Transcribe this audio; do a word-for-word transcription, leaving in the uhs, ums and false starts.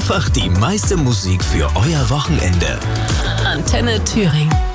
Einfach die meiste Musik für euer Wochenende. Antenne Thüringen.